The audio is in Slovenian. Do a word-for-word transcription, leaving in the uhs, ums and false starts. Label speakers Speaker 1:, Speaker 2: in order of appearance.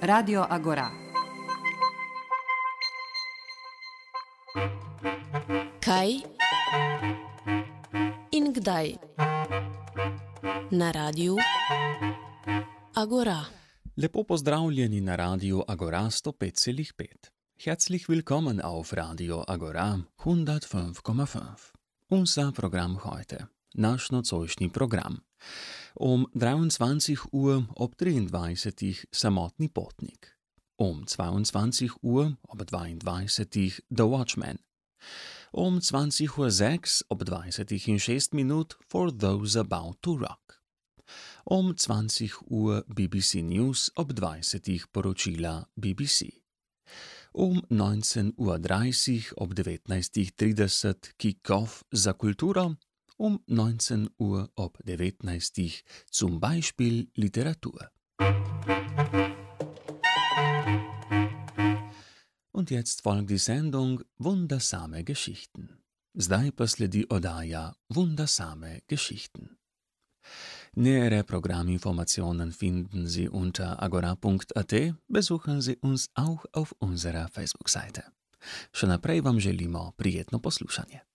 Speaker 1: Radio Agora.
Speaker 2: Kaj in kdaj na Radiu Agora.
Speaker 3: Lepo pozdravljeni na Radiu Agora sto pet celih pet. Herzlich willkommen auf Radio Agora hundertfünf Komma fünf. Unser Programm heute, naš nocojšnji program. Um dreiundzwanzig Uhr ob triindvajsetih Samotni potnik. Um zweiundzwanzig Uhr ob dvaindvajsetih The Watchman. Um zwanzig Uhr sechs ob dvajsetih in šest minut For Those About to Rock. Um zwanzig Uhr B B C News ob dvajsetih poročila B B C. Um neunzehn Uhr dreißig ob devetnajstih trideset Kick-Off za kulturo. Um neunzehn Uhr ob devetnajstih zum Beispiel Literatur. Und jetzt folgt die Sendung Wundersame Geschichten. Zdaj pa sledi oddaja Wundersame Geschichten. Nähere Programminformationen finden Sie unter agora punkt at. Besuchen Sie uns auch auf unserer Facebook-Seite. Še naprej vam želimo prijetno poslušanje.